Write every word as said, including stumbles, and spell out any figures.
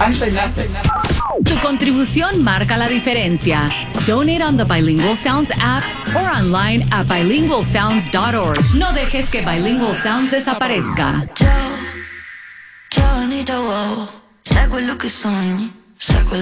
Tu contribución marca la diferencia. Donate on the Bilingual Sounds app or online at bilingual sounds dot org. No dejes que Bilingual Sounds desaparezca. Ciao, ciao Anita, wow. Sai quello che sogni, sai quello